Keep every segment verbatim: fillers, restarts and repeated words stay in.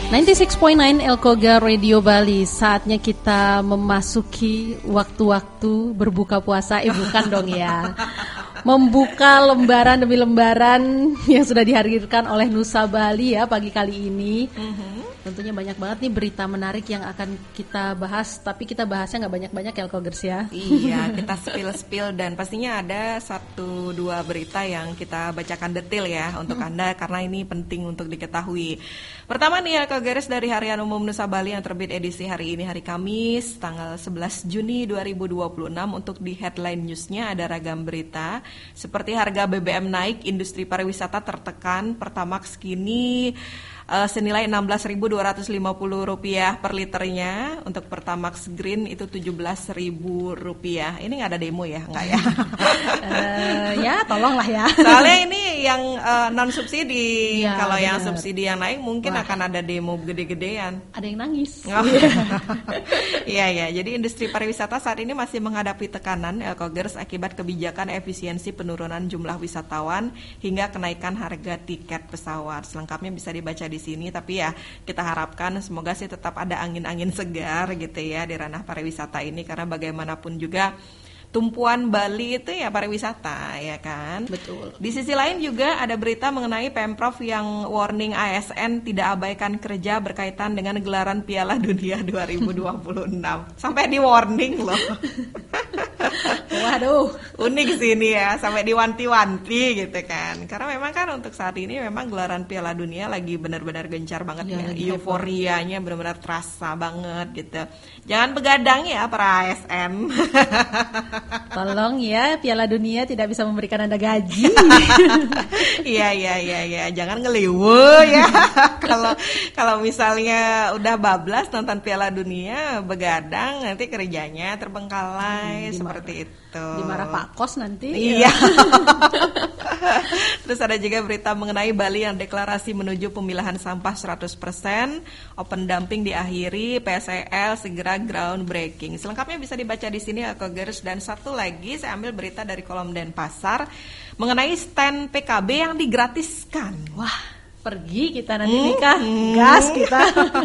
sembilan puluh enam koma sembilan Elkoga Radio Bali. Saatnya kita memasuki waktu-waktu berbuka puasa. Eh bukan dong ya. Membuka lembaran demi lembaran yang sudah dihadirkan oleh Nusa Bali ya pagi kali ini. Mm-hmm. Tentunya banyak banget nih berita menarik yang akan kita bahas. Tapi kita bahasnya nggak banyak-banyak ya Elkogers ya. Iya, kita spill-spill dan pastinya ada satu dua berita yang kita bacakan detail ya untuk hmm. Anda karena ini penting untuk diketahui. Pertama nih Elkogers dari Harian Umum Nusa Bali yang terbit edisi hari ini hari Kamis tanggal sebelas Juni dua ribu dua puluh enam. Untuk di headline newsnya ada ragam berita seperti harga B B M naik, industri pariwisata tertekan, Pertamax kini Uh, senilai enam belas ribu dua ratus lima puluh rupiah per liternya. Untuk Pertamax Green itu tujuh belas ribu rupiah. Ini nggak ada demo ya? Nggak ya? uh, ya tolonglah ya. Soalnya ini yang uh, non subsidi. Ya, kalau bener. Yang subsidi yang naik mungkin Wah. akan ada demo gede-gedean. Ada yang nangis. Oh. Iya ya. Jadi industri pariwisata saat ini masih menghadapi tekanan Elkogers akibat kebijakan efisiensi penurunan jumlah wisatawan hingga kenaikan harga tiket pesawat. Selengkapnya bisa dibaca di sini, tapi ya kita harapkan semoga sih tetap ada angin-angin segar gitu ya di ranah pariwisata ini, karena bagaimanapun juga tumpuan Bali itu ya pariwisata ya kan. Betul. Di sisi lain juga ada berita mengenai Pemprov yang warning A S N tidak abaikan kerja berkaitan dengan gelaran Piala Dunia dua ribu dua puluh enam. Sampai di warning loh. Waduh, unik sih ini ya, sampai diwanti-wanti gitu kan. Karena memang kan untuk saat ini memang gelaran Piala Dunia lagi benar-benar gencar banget ya, ya. Euforianya benar-benar terasa banget gitu. Jangan begadang ya para A S N. Tolong ya, Piala Dunia tidak bisa memberikan Anda gaji. Iya iya iya iya, jangan ngeliwu ya. Kalau kalau misalnya udah bablas nonton Piala Dunia begadang, nanti kerjanya terbengkalai hmm, seperti itu. Dimarah Pak Kos nanti. Iya. Terus ada juga berita mengenai Bali yang deklarasi menuju pemilahan sampah seratus persen, open dumping diakhiri, P S E L segera groundbreaking. Selengkapnya bisa dibaca di sini Elkogers. Dan satu lagi saya ambil berita dari kolom Denpasar mengenai stand P K B yang digratiskan. Wah, pergi kita nanti nikah, hmm. gas kita.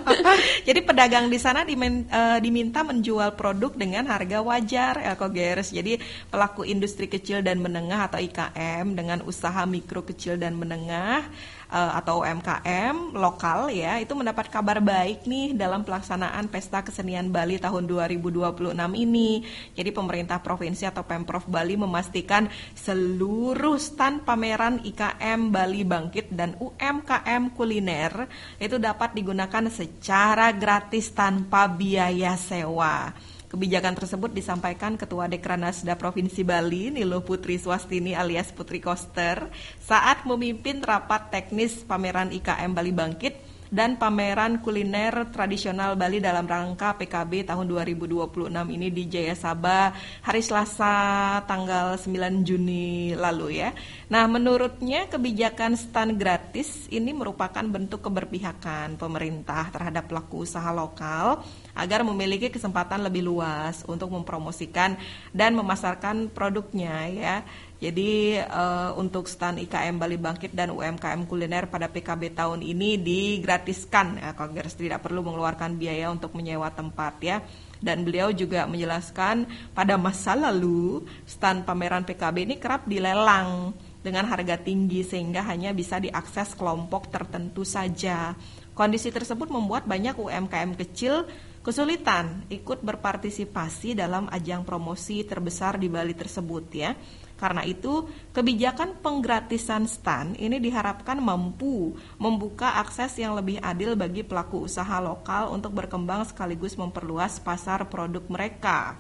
Jadi pedagang di sana dimen, uh, diminta menjual produk dengan harga wajar Elkogers. Jadi pelaku industri kecil dan menengah atau I K M dengan usaha mikro kecil dan menengah uh, atau U M K M lokal ya, itu mendapat kabar baik nih dalam pelaksanaan Pesta Kesenian Bali tahun dua ribu dua puluh enam ini. Jadi pemerintah provinsi atau Pemprov Bali memastikan seluruh stand pameran I K M Bali Bangkit dan U M K M kuliner itu dapat digunakan secara gratis tanpa biaya sewa. Kebijakan tersebut disampaikan Ketua Dekranasda Provinsi Bali, Niluh Putri Swastini alias Putri Koster, saat memimpin rapat teknis pameran I K M Bali Bangkit dan pameran kuliner tradisional Bali dalam rangka P K B tahun dua ribu dua puluh enam ini di Jaya Sabha hari Selasa tanggal sembilan Juni lalu ya. Nah, menurutnya kebijakan stand gratis ini merupakan bentuk keberpihakan pemerintah terhadap pelaku usaha lokal agar memiliki kesempatan lebih luas untuk mempromosikan dan memasarkan produknya ya. Jadi uh, untuk stand I K M Bali Bangkit dan U M K M kuliner pada P K B tahun ini digratiskan, ya, Elkogers tidak perlu mengeluarkan biaya untuk menyewa tempat ya. Dan beliau juga menjelaskan pada masa lalu stand pameran P K B ini kerap dilelang dengan harga tinggi sehingga hanya bisa diakses kelompok tertentu saja. Kondisi tersebut membuat banyak U M K M kecil kesulitan ikut berpartisipasi dalam ajang promosi terbesar di Bali tersebut ya. Karena itu, kebijakan penggratisan stand ini diharapkan mampu membuka akses yang lebih adil bagi pelaku usaha lokal untuk berkembang sekaligus memperluas pasar produk mereka.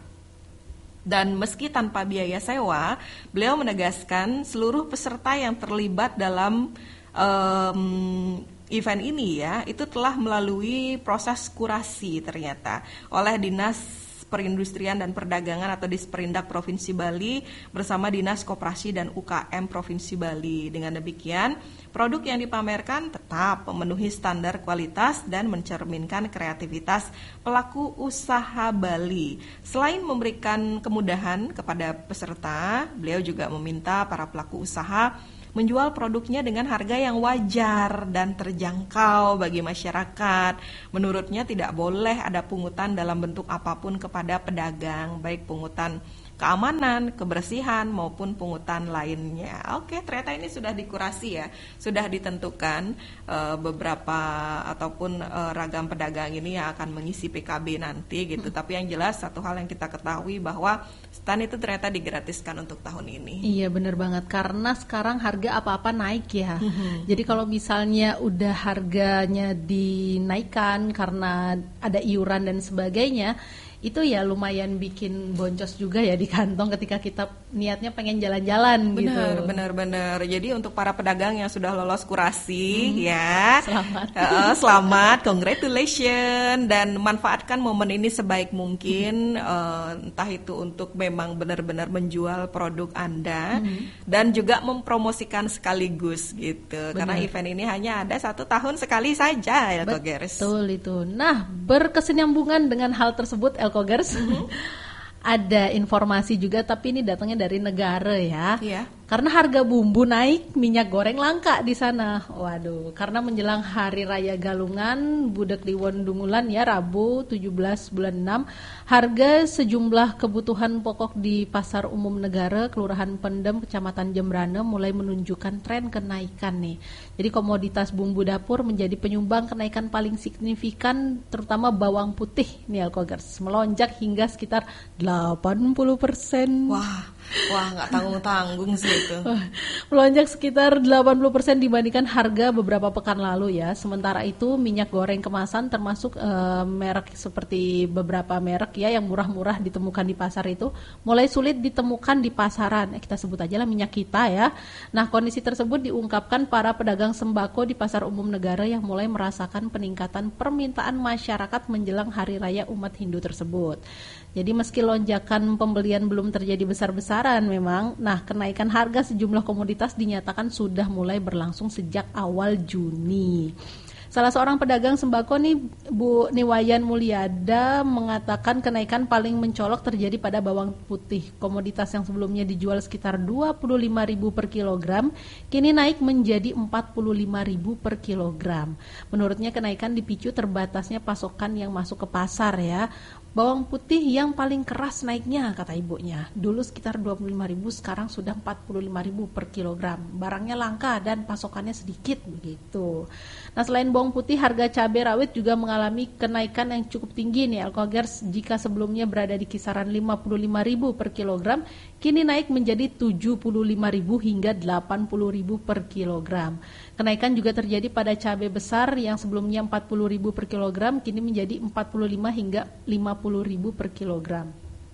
Dan meski tanpa biaya sewa, beliau menegaskan seluruh peserta yang terlibat dalam um, event ini ya, itu telah melalui proses kurasi ternyata oleh Dinas Perindustrian dan Perdagangan atau Disperindak Provinsi Bali bersama Dinas Koperasi dan U K M Provinsi Bali. Dengan demikian, produk yang dipamerkan tetap memenuhi standar kualitas dan mencerminkan kreativitas pelaku usaha Bali. Selain memberikan kemudahan kepada peserta, beliau juga meminta para pelaku usaha menjual produknya dengan harga yang wajar dan terjangkau bagi masyarakat. Menurutnya tidak boleh ada pungutan dalam bentuk apapun kepada pedagang, baik pungutan keamanan, kebersihan maupun pungutan lainnya. Oke, ternyata ini sudah dikurasi ya, sudah ditentukan uh, beberapa ataupun uh, ragam pedagang ini yang akan mengisi P K B nanti gitu. Hmm. Tapi yang jelas satu hal yang kita ketahui bahwa stan itu ternyata digratiskan untuk tahun ini. Iya benar banget, karena sekarang harga apa-apa naik ya. Hmm. Jadi kalau misalnya udah harganya dinaikkan karena ada iuran dan sebagainya, itu ya lumayan bikin boncos juga ya di kantong ketika kita niatnya pengen jalan-jalan gitu. Benar, benar, benar. Jadi untuk para pedagang yang sudah lolos kurasi hmm, ya, selamat, uh, selamat, congratulations, dan manfaatkan momen ini sebaik mungkin, hmm. uh, entah itu untuk memang benar-benar menjual produk Anda hmm. dan juga mempromosikan sekaligus gitu. Benar. Karena event ini hanya ada satu tahun sekali saja, Elkogers. Betul itu. Nah, berkesinambungan dengan hal tersebut, Elkogers, mm-hmm. ada informasi juga, tapi ini datangnya dari negara ya. Yeah. Karena harga bumbu naik, minyak goreng langka di sana. Waduh, karena menjelang Hari Raya Galungan, Budak Liwon Dungulan ya, Rabu tujuh belas bulan enam, harga sejumlah kebutuhan pokok di Pasar Umum Negara, Kelurahan Pendem, Kecamatan Jembrana mulai menunjukkan tren kenaikan nih. Jadi komoditas bumbu dapur menjadi penyumbang kenaikan paling signifikan, terutama bawang putih nih Elkogers, melonjak hingga sekitar delapan puluh persen. Wah. Wah, nggak tanggung-tanggung sih itu. Melonjak sekitar delapan puluh persen dibandingkan harga beberapa pekan lalu ya. Sementara itu minyak goreng kemasan termasuk uh, merek seperti beberapa merek ya yang murah-murah ditemukan di pasar itu mulai sulit ditemukan di pasaran. Eh, kita sebut aja lah minyak kita ya. Nah, kondisi tersebut diungkapkan para pedagang sembako di Pasar Umum Negara yang mulai merasakan peningkatan permintaan masyarakat menjelang Hari Raya Umat Hindu tersebut. Jadi meski lonjakan pembelian belum terjadi besar-besaran memang, nah kenaikan harga sejumlah komoditas dinyatakan sudah mulai berlangsung sejak awal Juni. Salah seorang pedagang sembako nih, Bu Niwayan Mulyada, mengatakan kenaikan paling mencolok terjadi pada bawang putih. Komoditas yang sebelumnya dijual sekitar dua puluh lima ribu per kilogram, kini naik menjadi empat puluh lima ribu per kilogram. Menurutnya kenaikan dipicu terbatasnya pasokan yang masuk ke pasar ya. Bawang putih yang paling keras naiknya, kata ibunya. Dulu sekitar dua puluh lima ribu, sekarang sudah empat puluh lima ribu per kilogram. Barangnya langka dan pasokannya sedikit begitu. Nah, selain bawang putih, harga cabai rawit juga mengalami kenaikan yang cukup tinggi nih Elkogers. Jika sebelumnya berada di kisaran lima puluh lima ribu per kilogram, kini naik menjadi tujuh puluh lima ribu hingga delapan puluh ribu per kilogram. Kenaikan juga terjadi pada cabai besar yang sebelumnya empat puluh ribu per kilogram, kini menjadi empat puluh lima hingga lima puluh ribu per kilogram.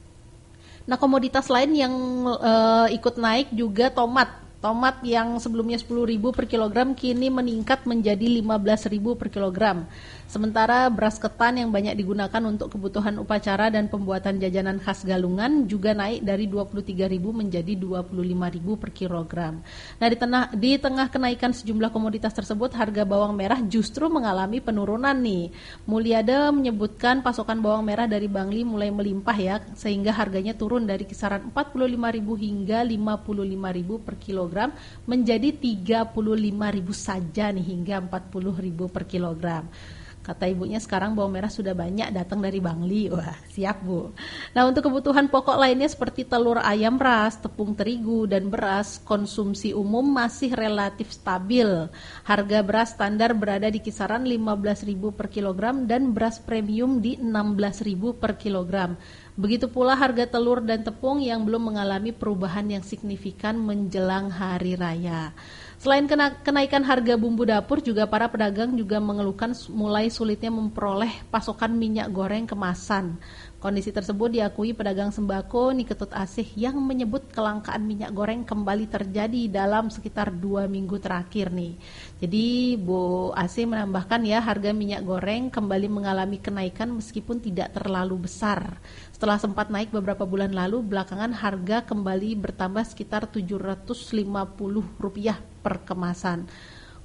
Nah, komoditas lain yang uh, ikut naik juga tomat. Tomat yang sebelumnya sepuluh ribu per kilogram kini meningkat menjadi lima belas ribu per kilogram. Sementara beras ketan yang banyak digunakan untuk kebutuhan upacara dan pembuatan jajanan khas Galungan juga naik dari dua puluh tiga ribu menjadi dua puluh lima ribu per kilogram. Nah, di tengah, di tengah kenaikan sejumlah komoditas tersebut, harga bawang merah justru mengalami penurunan nih. Mulyada menyebutkan pasokan bawang merah dari Bangli mulai melimpah ya, sehingga harganya turun dari kisaran empat puluh lima ribu hingga lima puluh lima ribu per kilogram menjadi tiga puluh lima ribu saja nih hingga empat puluh ribu per kilogram. Kata ibunya sekarang bawang merah sudah banyak datang dari Bangli. Wah, siap Bu. Nah, untuk kebutuhan pokok lainnya seperti telur ayam ras, tepung terigu, dan beras konsumsi umum masih relatif stabil. Harga beras standar berada di kisaran lima belas ribu per kilogram dan beras premium di enam belas ribu per kilogram. Begitu pula harga telur dan tepung yang belum mengalami perubahan yang signifikan menjelang hari raya. Selain kenaikan harga bumbu dapur, juga para pedagang juga mengeluhkan mulai sulitnya memperoleh pasokan minyak goreng kemasan. Kondisi tersebut diakui pedagang sembako Niketut Asih yang menyebut kelangkaan minyak goreng kembali terjadi dalam sekitar dua minggu terakhir nih. Jadi Bu Asih menambahkan ya, harga minyak goreng kembali mengalami kenaikan meskipun tidak terlalu besar. Setelah sempat naik beberapa bulan lalu, belakangan harga kembali bertambah sekitar tujuh ratus lima puluh rupiah per kemasan.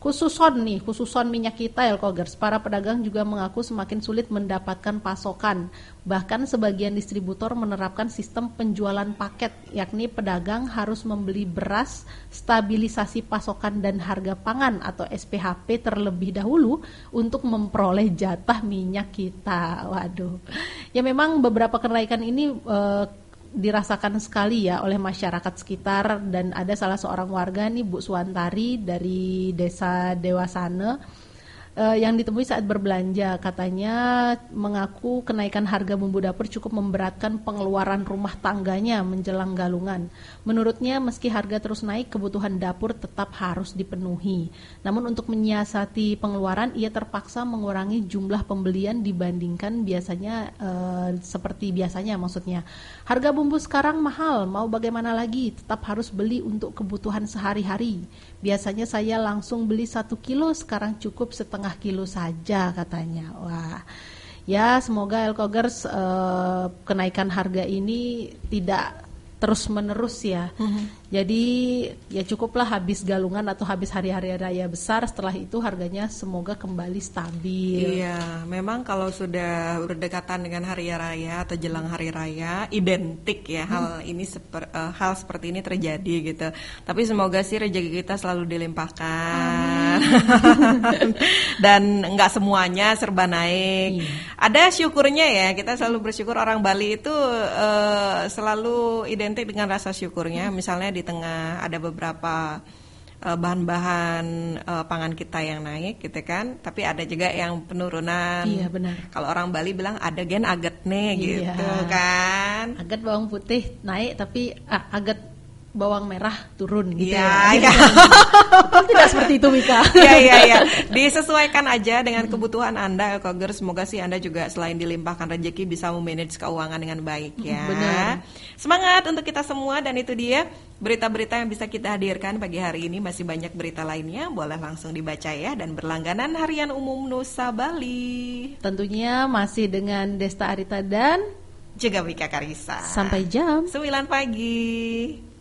Khususon nih, khususon minyak kita Elkogers, para pedagang juga mengaku semakin sulit mendapatkan pasokan. Bahkan sebagian distributor menerapkan sistem penjualan paket, yakni pedagang harus membeli beras, stabilisasi pasokan dan harga pangan atau S P H P terlebih dahulu untuk memperoleh jatah minyak kita. Waduh. Ya memang beberapa kenaikan ini eh, dirasakan sekali ya oleh masyarakat sekitar, dan ada salah seorang warga nih, Bu Suwantari dari Desa Dewasana uh, yang ditemui saat berbelanja. Katanya mengaku kenaikan harga bumbu dapur cukup memberatkan pengeluaran rumah tangganya menjelang galungan. Menurutnya meski harga terus naik, kebutuhan dapur tetap harus dipenuhi. Namun untuk menyiasati pengeluaran, ia terpaksa mengurangi jumlah pembelian dibandingkan biasanya uh, seperti biasanya maksudnya. Harga bumbu sekarang mahal, mau bagaimana lagi, tetap harus beli untuk kebutuhan sehari-hari. Biasanya saya langsung beli satu kilo, sekarang cukup setengah kilo saja katanya. Wah, ya semoga Elkogers eh, kenaikan harga ini tidak terus menerus ya. Mm-hmm. Jadi ya cukuplah habis galungan atau habis hari-hari raya besar, setelah itu harganya semoga kembali stabil. Iya, memang kalau sudah berdekatan dengan hari raya atau jelang hari raya, identik ya hmm. hal ini seper, uh, hal seperti ini terjadi gitu. Tapi semoga sih rezeki kita selalu dilimpahkan. Dan nggak semuanya serba naik. Iya. Ada syukurnya ya, kita selalu bersyukur. Orang Bali itu uh, selalu identik dengan rasa syukurnya. Hmm. Misalnya di tengah ada beberapa uh, bahan-bahan uh, pangan kita yang naik gitu kan, tapi ada juga yang penurunan. Iya benar. Kalau orang Bali bilang ada gen aget nih iya. gitu kan. Aget bawang putih naik tapi ah, aget bawang merah turun gitu ya. ya. Tidak seperti itu Mika. Iya iya iya. Disesuaikan aja dengan kebutuhan Anda Elkogers. Semoga sih Anda juga selain dilimpahkan rezeki bisa memanage keuangan dengan baik ya. Benar. Semangat untuk kita semua, dan itu dia berita-berita yang bisa kita hadirkan pagi hari ini. Masih banyak berita lainnya, boleh langsung dibaca ya, dan berlangganan Harian Umum Nusa Bali. Tentunya masih dengan Desta Arita dan juga Mika Karisa. Sampai jam sembilan pagi.